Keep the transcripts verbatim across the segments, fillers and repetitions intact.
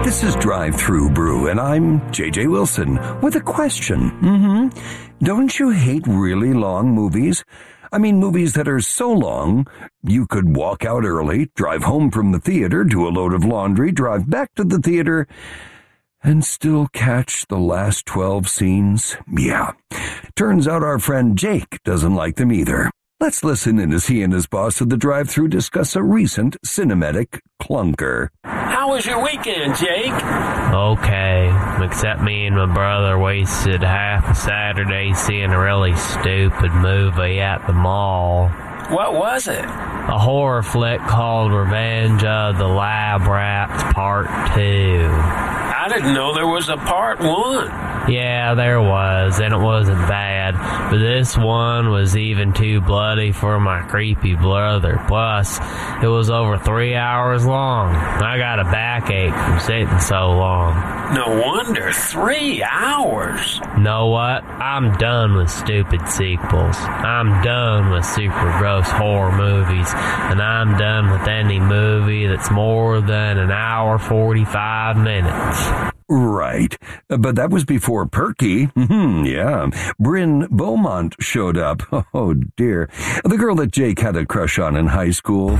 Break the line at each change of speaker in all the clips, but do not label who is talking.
This is Drive Through Brew, and I'm J J Wilson with a question. Mm-hmm. Don't you hate really long movies? I mean, movies that are so long, you could walk out early, drive home from the theater, do a load of laundry, drive back to the theater, and still catch the last twelve scenes? Yeah. Turns out our friend Jake doesn't like them either. Let's listen in as he and his boss at the drive-thru discuss a recent cinematic clunker.
How was your weekend, Jake?
Okay, except me and my brother wasted half a Saturday seeing a really stupid movie at the mall.
What was it?
A horror flick called Revenge of the Lab Rats Part two.
I didn't know there was a part one.
Yeah, there was, and it wasn't bad, but this one was even too bloody for my creepy brother. Plus, it was over three hours long. I got a backache from sitting so long.
No wonder, three hours.
Know what? I'm done with stupid sequels. I'm done with super gross horror movies, and I'm done with any movie that's more than an hour forty-five minutes.
Right, but that was before Perky. Mm-hmm, yeah. Bryn Beaumont showed up. Oh, dear. The girl that Jake had a crush on in high school.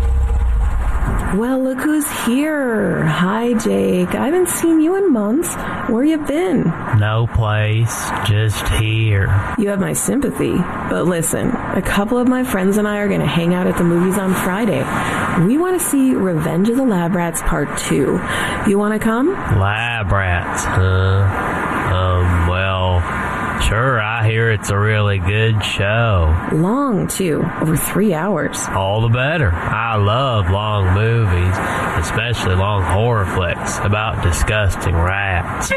Well, look who's here. Hi, Jake. I haven't seen you in months. Where you been?
No place, just here.
You have my sympathy. But listen, a couple of my friends and I are going to hang out at the movies on Friday. We want to see Revenge of the Lab Rats Part two. You want to come?
Lab Rats, huh? Um, well, sure, I hear it's a really good show.
Long, too. Over three hours.
All the better. I love long movies, especially long horror flicks about disgusting rats.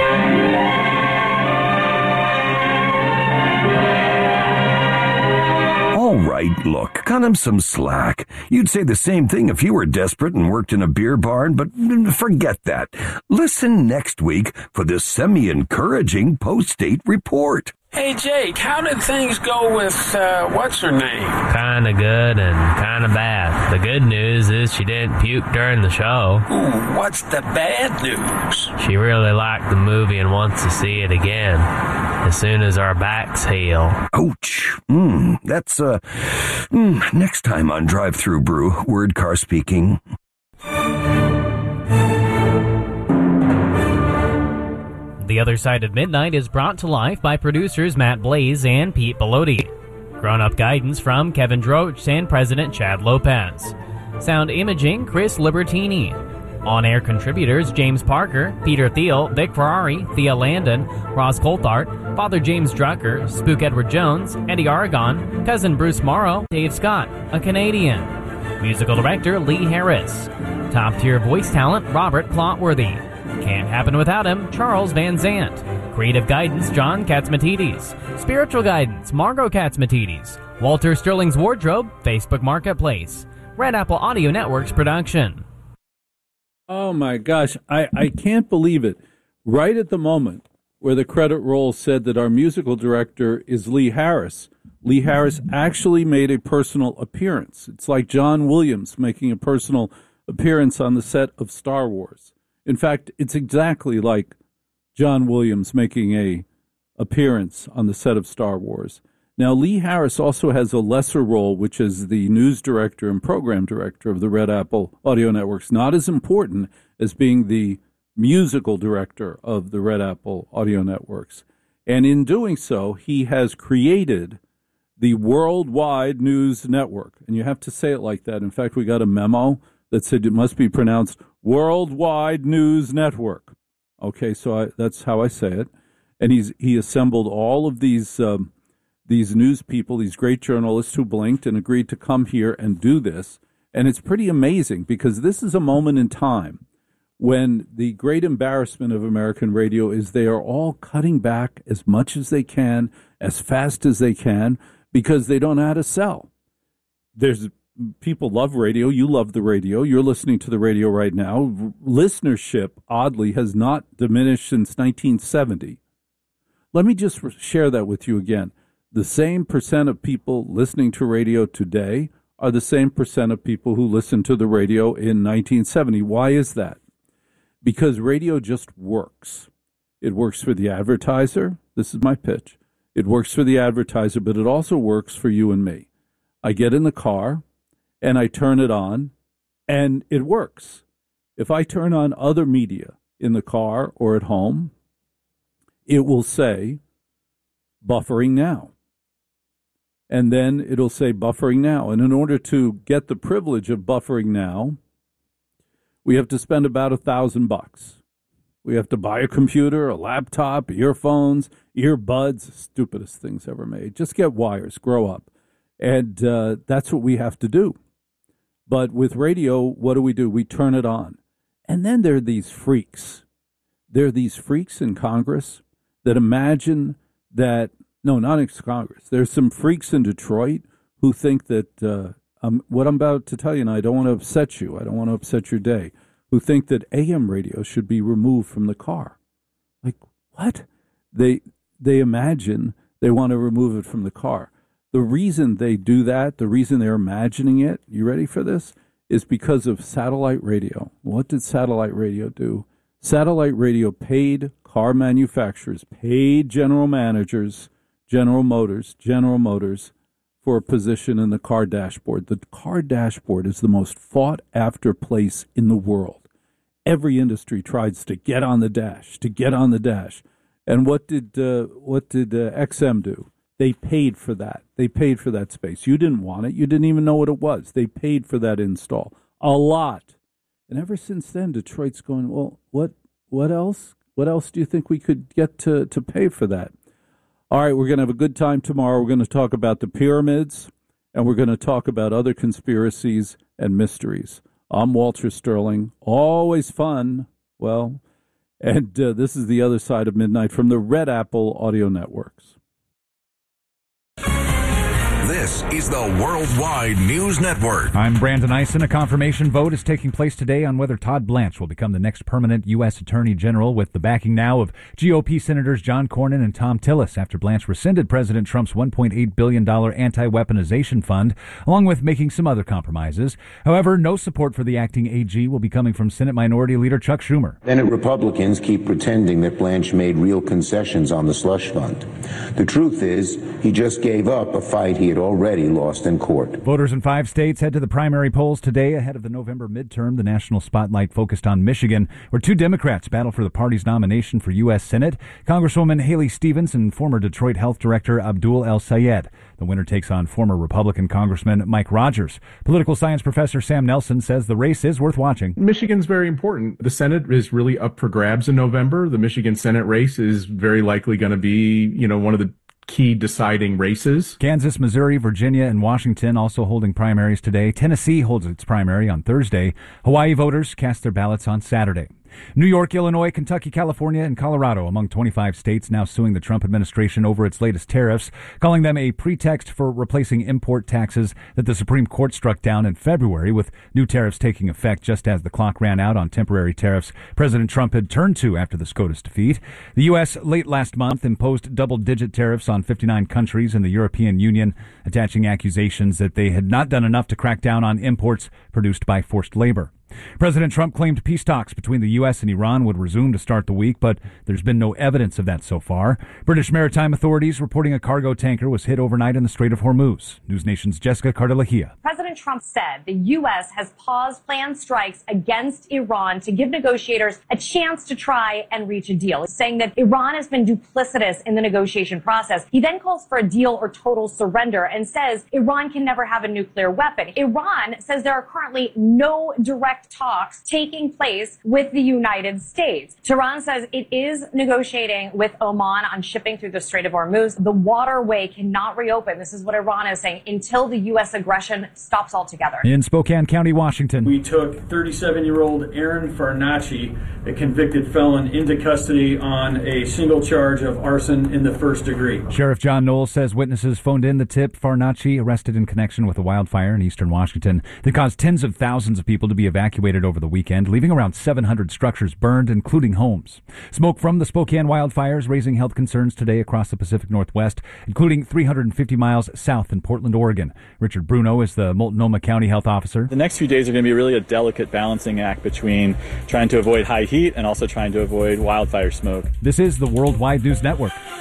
All right, look, cut him some slack. You'd say the same thing if you were desperate and worked in a beer barn, but forget that. Listen next week for this semi-encouraging post-date report.
Hey, Jake, how did things go with, uh, what's her name?
Kinda good and kinda bad. The good news is she didn't puke during the show.
Ooh, what's the bad news?
She really liked the movie and wants to see it again, as soon as our backs heal.
Ouch. Mm, that's, uh, mm, next time on Drive Through Brew, Word Car speaking.
The Other Side of Midnight is brought to life by producers Matt Blaze and Pete Bellotti. Grown-up guidance from Kevin Droach and President Chad Lopez. Sound imaging, Chris Libertini. On-air contributors James Parker, Peter Thiel, Vic Ferrari, Thea Landon, Ross Coulthart, Father James Drucker, Spook Edward Jones, Eddie Aragon, Cousin Bruce Morrow, Dave Scott, a Canadian. Musical director Lee Harris. Top-tier voice talent Robert Clotworthy. Can't happen without him, Charles Van Zant. Creative guidance, John Katzmatidis. Spiritual guidance, Margot Katzmatidis. Walter Sterling's Wardrobe, Facebook Marketplace. Red Apple Audio Network's production.
Oh, my gosh. I, I can't believe it. Right at the moment where the credit roll said that our musical director is Lee Harris, Lee Harris actually made a personal appearance. It's like John Williams making a personal appearance on the set of Star Wars. In fact, it's exactly like John Williams making a appearance on the set of Star Wars. Now, Lee Harris also has a lesser role, which is the news director and program director of the Red Apple Audio Networks. Not as important as being the musical director of the Red Apple Audio Networks. And in doing so, he has created the Worldwide News Network. And you have to say it like that. In fact, we got a memo that said it must be pronounced Worldwide News Network. Okay, so I, that's how I say it. And he's he assembled all of these um, these news people, these great journalists who blinked and agreed to come here and do this. And it's pretty amazing because this is a moment in time when the great embarrassment of American radio is they are all cutting back as much as they can, as fast as they can, because they don't know how to sell. There's people love radio. You love the radio. You're listening to the radio right now. Listenership, oddly, has not diminished since nineteen seventy. Let me just share that with you again. The same percent of people listening to radio today are the same percent of people who listened to the radio in nineteen seventy. Why is that? because radio just works. It works for the advertiser. This is my pitch. It works for the advertiser, but it also works for you and me. I get in the car and I turn it on and it works. If I turn on other media in the car or at home, it will say buffering now. And then it'll say buffering now. And in order to get the privilege of buffering now, we have to spend about a thousand bucks. We have to buy a computer, a laptop, earphones, earbuds, stupidest things ever made. Just get wires, grow up. And uh, that's what we have to do. But with radio, what do we do? We turn it on. And then there are these freaks. There are these freaks in Congress that imagine that, no, not in Congress. There's some freaks in Detroit who think that uh, um, what I'm about to tell you, and I don't want to upset you, I don't want to upset your day, who think that A M radio should be removed from the car. Like, what? They they imagine they want to remove it from the car. The reason they do that, the reason they're imagining it, you ready for this, is because of satellite radio. What did satellite radio do? Satellite radio paid car manufacturers, paid general managers, General Motors, General Motors, for a position in the car dashboard. The car dashboard is the most fought-after place in the world. Every industry tries to get on the dash, to get on the dash. And what did uh, what did uh, X M do? They paid for that. They paid for that space. You didn't want it. You didn't even know what it was. They paid for that install. A lot. And ever since then, Detroit's going, well, what what else? What else do you think we could get to, to pay for that? All right, we're going to have a good time tomorrow. We're going to talk about the pyramids, and we're going to talk about other conspiracies and mysteries. I'm Walter Sterling. Always fun. Well, and uh, this is The Other Side of Midnight from the Red Apple Audio Networks.
This is the Worldwide News Network.
I'm Brandon Eisen. A confirmation vote is taking place today on whether Todd Blanche will become the next permanent U S Attorney General, with the backing now of G O P Senators John Cornyn and Tom Tillis after Blanche rescinded President Trump's one point eight billion dollars anti-weaponization fund, along with making some other compromises. However, no support for the acting A G will be coming from Senate Minority Leader Chuck Schumer.
Senate Republicans keep pretending that Blanche made real concessions on the slush fund. The truth is, he just gave up a fight he had already lost in court.
Voters in five states head to the primary polls today ahead of the November midterm. The national spotlight focused on Michigan, where two Democrats battle for the party's nomination for U S Senate, Congresswoman Haley Stevens and former Detroit Health Director Abdul El Sayed. The winner takes on former Republican Congressman Mike Rogers. Political science professor Sam Nelson says the race is worth watching.
Michigan's very important. The Senate is really up for grabs in November. The Michigan Senate race is very likely going to be, you know, one of the key deciding races.
Kansas, Missouri, Virginia, and Washington also holding primaries today. Tennessee holds its primary on Thursday. Hawaii voters cast their ballots on Saturday. New York, Illinois, Kentucky, California, and Colorado among twenty-five states now suing the Trump administration over its latest tariffs, calling them a pretext for replacing import taxes that the Supreme Court struck down in February, with new tariffs taking effect just as the clock ran out on temporary tariffs President Trump had turned to after the SCOTUS defeat. The U S late last month imposed double-digit tariffs on fifty-nine countries in the European Union, attaching accusations that they had not done enough to crack down on imports produced by forced labor. President Trump claimed peace talks between the U S and Iran would resume to start the week, but there's been no evidence of that so far. British maritime authorities reporting a cargo tanker was hit overnight in the Strait of Hormuz. News Nation's Jessica Cardellahia.
President Trump said the U S has paused planned strikes against Iran to give negotiators a chance to try and reach a deal, saying that Iran has been duplicitous in the negotiation process. He then calls for a deal or total surrender and says Iran can never have a nuclear weapon. Iran says there are currently no direct talks taking place with the United States. Tehran says it is negotiating with Oman on shipping through the Strait of Hormuz. The waterway cannot reopen. This is what Iran is saying, until the U S aggression stops altogether.
In Spokane County, Washington,
we took thirty-seven-year-old Aaron Farnacci, a convicted felon, into custody on a single charge of arson in the first degree.
Sheriff John Knowles says witnesses phoned in the tip. Farnacci arrested in connection with a wildfire in eastern Washington that caused tens of thousands of people to be evacuated evacuated over the weekend, leaving around seven hundred structures burned, including homes. Smoke from the Spokane wildfires raising health concerns today across the Pacific Northwest, including three hundred fifty miles south in Portland, Oregon. Richard Bruno is the Multnomah County Health Officer.
The next few days are going to be really a delicate balancing act between trying to avoid high heat and also trying to avoid wildfire smoke.
This is the Worldwide News Network.